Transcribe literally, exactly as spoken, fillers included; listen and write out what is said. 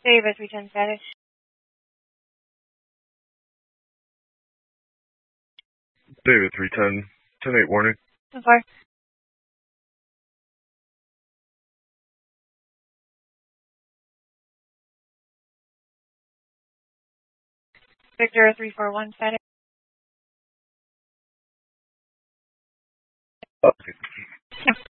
David, three ten status. David, three ten, ten eight warning. So far. Victor, three four one status. Okay.